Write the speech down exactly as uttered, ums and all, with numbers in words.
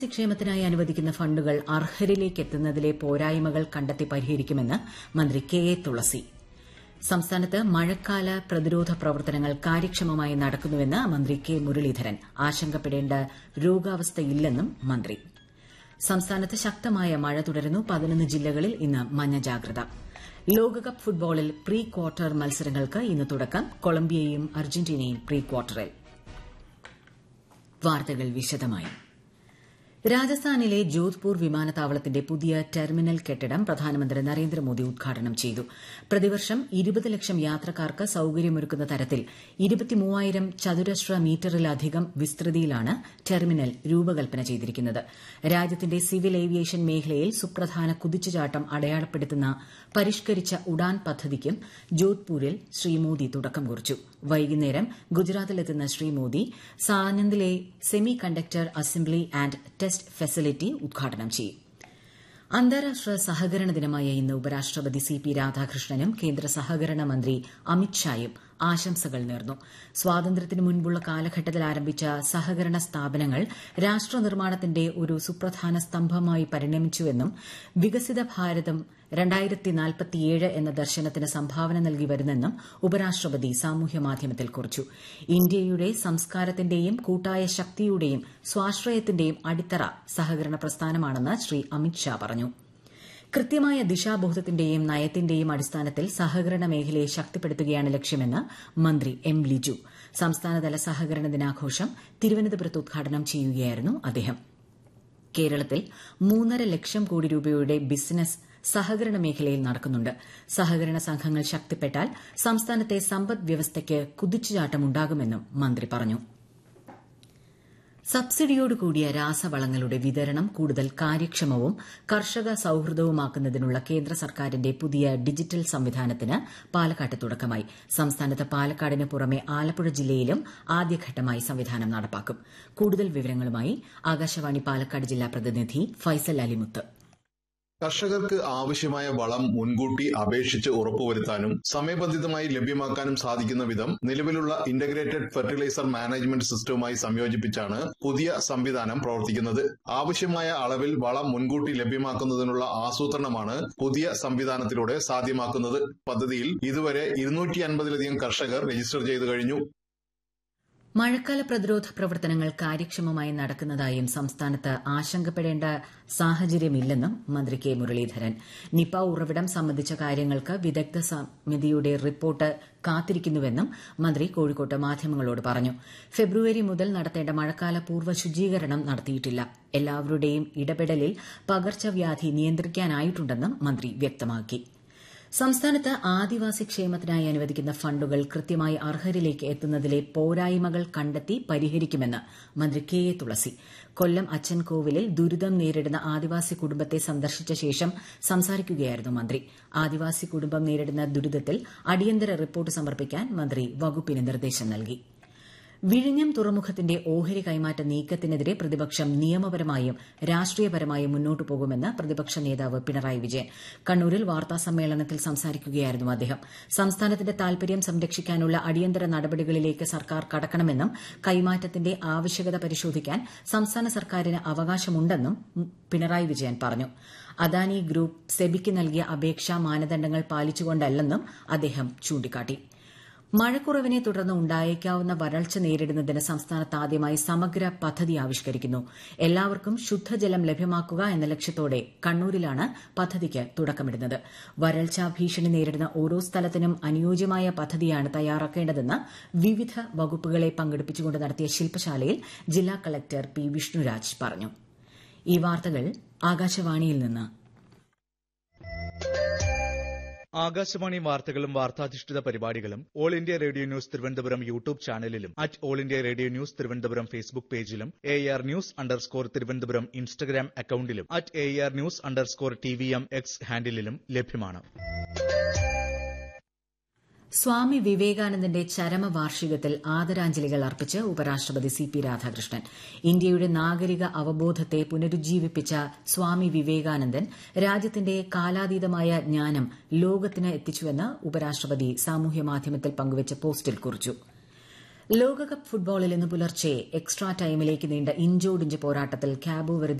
ക്ഷേമത്തിനായി അനുവദിക്കുന്ന ഫണ്ടുകൾ അർഹരിലേക്ക് എത്തുന്നതിലെ പോരായ്മകൾ കണ്ടെത്തി പരിഹരിക്കുമെന്ന് മന്ത്രി കെ എ തുളസി. സംസ്ഥാനത്ത് മഴക്കാല പ്രതിരോധ പ്രവർത്തനങ്ങൾ കാര്യക്ഷമമായി നടക്കുന്നുവെന്ന് മന്ത്രി കെ മുരളീധരൻ. ആശങ്കപ്പെടേണ്ട രോഗാവസ്ഥയില്ലെന്നും മന്ത്രി. സംസ്ഥാനത്ത് ശക്തമായ മഴ തുടരുന്നു. പതിനൊന്ന് ജില്ലകളിൽ ഇന്ന് മഞ്ഞ ജാഗ്രത. ലോകകപ്പ് ഫുട്ബോളിൽ പ്രീ ക്വാർട്ടർ മത്സരങ്ങൾക്ക് ഇന്ന് തുടക്കം. കൊളംബിയയും അർജന്റീനയും പ്രീ ക്വാർട്ടറിൽ. വാർത്തകൾ വിശദമായി. രാജസ്ഥാനിലെ ജോധ്പൂർ വിമാനത്താവളത്തിന്റെ പുതിയ ടെർമിനൽ കെട്ടിടം പ്രധാനമന്ത്രി നരേന്ദ്രമോദി ഉദ്ഘാടനം ചെയ്തു. പ്രതിവർഷം ഇരുപത് ലക്ഷം യാത്രക്കാർക്ക് സൌകര്യമൊരുക്കുന്ന തരത്തിൽ ഇരുപത്തിമൂവായിരം ചതുരശ്ര മീറ്ററിലധികം വിസ്തൃതിയിലാണ് ടെർമിനൽ രൂപകൽപ്പന ചെയ്തിരിക്കുന്നത്. രാജ്യത്തിന്റെ സിവിൽ ഏവിയേഷൻ മേഖലയിൽ സുപ്രധാന കുതിച്ചുചാട്ടം അടയാളപ്പെടുത്തുന്ന പരിഷ്കരിച്ച ഉഡാൻ പദ്ധതിക്കും ജോധ്പൂരിൽ ശ്രീ മോദി തുടക്കം കുറിച്ചു. വൈകുന്നേരം ഗുജറാത്തിലെത്തുന്ന Shri Modi സാനന്ദിലെ semi conductor assembly and test facility ഉദ്ഘാടനം ചെയ്യും. അന്താരാഷ്ട്ര സഹകരണ ദിനമായ ഇന്ന് ഉപരാഷ്ട്രപതി സി പി രാധാകൃഷ്ണനും കേന്ദ്ര സഹകരണ മന്ത്രി അമിത്ഷായും ആശംസകൾ നേർന്നു. സ്വാതന്ത്ര്യത്തിനു മുൻപുള്ള കാലഘട്ടത്തിൽ ആരംഭിച്ച സഹകരണ സ്ഥാപനങ്ങൾ രാഷ്ട്ര നിർമ്മാണത്തിന്റെ ഒരു സുപ്രധാന സ്തംഭമായി പരിണമിച്ചുവെന്നും വികസിത ഭാരതം രണ്ടായിരത്തി നാൽപ്പത്തിയേഴ് എന്ന ദർശനത്തിന് സംഭാവന നൽകി വരുന്നെന്നും ഉപരാഷ്ട്രപതി സാമൂഹ്യമാധ്യമത്തിൽ കുറിച്ചു. ഇന്ത്യയുടെ സംസ്കാരത്തിന്റെയും കൂട്ടായ ശക്തിയുടെയും സ്വാശ്രയത്തിന്റെയും അടിത്തറ സഹകരണ പ്രസ്ഥാനമാണെന്ന് ശ്രീ അമിത്ഷാ പറഞ്ഞു. കൃത്യമായ ദിശാബോധത്തിന്റെയും നയത്തിന്റെയും അടിസ്ഥാനത്തിൽ സഹകരണ മേഖലയെ ശക്തിപ്പെടുത്തുകയാണ് ലക്ഷ്യമെന്ന് മന്ത്രി എം ലിജു. സംസ്ഥാനതല സഹകരണ ദിനാഘോഷം തിരുവനന്തപുരത്ത് ഉദ്ഘാടനം ചെയ്യുകയായിരുന്നു അദ്ദേഹം. കേരളത്തിൽ മൂന്നര ലക്ഷം കോടി രൂപയുടെ ബിസിനസ് സഹകരണ മേഖലയിൽ നടക്കുന്നുണ്ട്. സഹകരണ സംഘങ്ങൾ ശക്തിപ്പെട്ടാൽ സംസ്ഥാനത്തെ സമ്പദ് വ്യവസ്ഥയ്ക്ക് കുതിച്ചുചാട്ടമുണ്ടാകുമെന്നും മന്ത്രി പറഞ്ഞു. സബ്സിഡിയോടുകൂടിയ രാസവളങ്ങളുടെ വിതരണം കൂടുതൽ കാര്യക്ഷമവും കർഷക സൌഹൃദവുമാക്കുന്നതിനുള്ള കേന്ദ്ര സർക്കാരിന്റെ പുതിയ ഡിജിറ്റൽ സംവിധാനത്തിന് പാലക്കാട്ട് തുടക്കമായി. സംസ്ഥാനത്ത് പാലക്കാടിന് പുറമെ ആലപ്പുഴ ജില്ലയിലും ആദ്യഘട്ടമായി സംവിധാനം നടപ്പാക്കും. കൂടുതൽ വിവരങ്ങളുമായി ആകാശവാണി പാലക്കാട് ജില്ലാ പ്രതിനിധി ഫൈസൽ അലിമുത്ത്. കർഷകർക്ക് ആവശ്യമായ വളം മുൻകൂട്ടി അപേക്ഷിച്ച് ഉറപ്പുവരുത്താനും സമയബന്ധിതമായി ലഭ്യമാക്കാനും സാധിക്കുന്ന വിധം നിലവിലുള്ള ഇന്റഗ്രേറ്റഡ് ഫെർട്ടിലൈസർ മാനേജ്മെന്റ് സിസ്റ്റവുമായി സംയോജിപ്പിച്ചാണ് പുതിയ സംവിധാനം പ്രവർത്തിക്കുന്നത്. ആവശ്യമായ അളവിൽ വളം മുൻകൂട്ടി ലഭ്യമാക്കുന്നതിനുള്ള ആസൂത്രണമാണ് പുതിയ സംവിധാനത്തിലൂടെ സാധ്യമാക്കുന്നത്. പദ്ധതിയിൽ ഇതുവരെ ഇരുന്നൂറ്റി അൻപതിലധികം കർഷകർ രജിസ്റ്റർ ചെയ്തു കഴിഞ്ഞു. മഴക്കാല പ്രതിരോധ പ്രവർത്തനങ്ങൾ കാര്യക്ഷമമായി നടക്കുന്നതായും സംസ്ഥാനത്ത് ആശങ്കപ്പെടേണ്ട സാഹചര്യമില്ലെന്നും മന്ത്രി കെ മുരളീധരൻ. നിപ ഉറവിടം സംബന്ധിച്ച കാര്യങ്ങൾക്ക് വിദഗ്ധ സമിതിയുടെ റിപ്പോർട്ട് കാത്തിരിക്കുന്നുവെന്നും മന്ത്രി കോഴിക്കോട്ട് മാധ്യമങ്ങളോട് പറഞ്ഞു. ഫെബ്രുവരി മുതൽ നടത്തേണ്ട മഴക്കാല പൂർവ്വ ശുചീകരണം നടത്തിയിട്ടില്ല. എല്ലാവരുടെയും ഇടപെടലിൽ പകർച്ചവ്യാധി നിയന്ത്രിക്കാനായിട്ടുണ്ടെന്നും മന്ത്രി വ്യക്തമാക്കി. സംസ്ഥാനത്ത് ആദിവാസി ക്ഷേമത്തിനായി അനുവദിക്കുന്ന ഫണ്ടുകൾ കൃത്യമായി അർഹരിലേക്ക് എത്തുന്നതിലെ പോരായ്മകൾ കണ്ടെത്തി പരിഹരിക്കുമെന്ന് മന്ത്രി കെ എ തുളസി. കൊല്ലം അച്ചൻകോവിലിൽ ദുരിതം നേരിടുന്ന ആദിവാസി കുടുംബത്തെ സന്ദർശിച്ച ശേഷം സംസാരിക്കുകയായിരുന്നു മന്ത്രി. ആദിവാസി കുടുംബം നേരിടുന്ന ദുരിതത്തിൽ അടിയന്തര റിപ്പോർട്ട് സമർപ്പിക്കാൻ മന്ത്രി വകുപ്പിന് നിർദ്ദേശം നൽകി. വിഴിഞ്ഞം തുറമുഖത്തിന്റെ ഓഹരി കൈമാറ്റ നീക്കത്തിനെതിരെ പ്രതിപക്ഷം നിയമപരമായും രാഷ്ട്രീയപരമായും മുന്നോട്ടു പോകുമെന്ന് പ്രതിപക്ഷ നേതാവ് പിണറായി വിജയൻ. കണ്ണൂരിൽ വാർത്താസമ്മേളനത്തിൽ സംസാരിക്കുകയായിരുന്നു അദ്ദേഹം. സംസ്ഥാനത്തിന്റെ താൽപര്യം സംരക്ഷിക്കാനുള്ള അടിയന്തര നടപടികളിലേക്ക് സർക്കാർ കടക്കണമെന്നും കൈമാറ്റത്തിന്റെ ആവശ്യകത പരിശോധിക്കാൻ സംസ്ഥാന സർക്കാരിന് അവകാശമുണ്ടെന്നും പിണറായി വിജയൻ പറഞ്ഞു. അദാനി ഗ്രൂപ്പ് സെബിക്ക് നൽകിയ അപേക്ഷാ മാനദണ്ഡങ്ങൾ പാലിച്ചുകൊണ്ടല്ലെന്നും അദ്ദേഹം ചൂണ്ടിക്കാട്ടി. മഴക്കുറവിനെ തുടർന്ന് ഉണ്ടായേക്കാവുന്ന വരൾച്ച നേരിടുന്നതിന് സംസ്ഥാനത്ത് ആദ്യമായി സമഗ്ര പദ്ധതി ആവിഷ്കരിക്കുന്നു. എല്ലാവർക്കും ശുദ്ധജലം ലഭ്യമാക്കുക എന്ന ലക്ഷ്യത്തോടെ കണ്ണൂരിലാണ് പദ്ധതിക്ക് തുടക്കമിടുന്നത്. വരൾച്ചാ ഭീഷണി നേരിടുന്ന ഓരോ സ്ഥലത്തിനും അനുയോജ്യമായ പദ്ധതിയാണ് തയ്യാറാക്കേണ്ടതെന്ന് വിവിധ വകുപ്പുകളെ പങ്കെടുപ്പിച്ചുകൊണ്ട് നടത്തിയ ശില്പശാലയിൽ ജില്ലാ കളക്ടർ പി വിഷ്ണുരാജ് പറഞ്ഞു. ഈ വാർത്തകൾ ആകാശവാണിയിൽ നിന്ന്. ആകാശവാണി വാർത്തകളും വാർത്താധിഷ്ഠിത പരിപാടികളും all India radio news Thiruvananthapuram YouTube ചാനലിലും at all India radio news Thiruvananthapuram Facebook പേജിലും A R news underscore Thiruvananthapuram Instagram അക്കൌണ്ടിലും at A R news underscore T V M X ഹാൻഡിലും ലഭ്യമാണ്. സ്വാമി വിവേകാനന്ദന്റെ ചരമവാർഷികത്തിൽ ആദരാഞ്ജലികൾ അർപ്പിച്ച് ഉപരാഷ്ട്രപതി സി പി രാധാകൃഷ്ണൻ. ഇന്ത്യയുടെ നാഗരിക അവബോധത്തെ പുനരുജ്ജീവിപ്പിച്ച സ്വാമി വിവേകാനന്ദൻ രാജ്യത്തിന്റെ കാലാതീതമായ ജ്ഞാനം ലോകത്തിന് എത്തിച്ചുവെന്ന് ഉപരാഷ്ട്രപതി സാമൂഹ്യമാധ്യമത്തിൽ പങ്കുവച്ച പോസ്റ്റിൽ കുറിച്ചു. ലോകകപ്പ് ഫുട്ബോളിൽ ഇന്ന് പുലർച്ചെ എക്സ്ട്രാ ടൈമിലേക്ക് നീണ്ട ഇഞ്ചോടിഞ്ച് പോരാട്ടത്തിൽ ക്യാബോ വെർദെ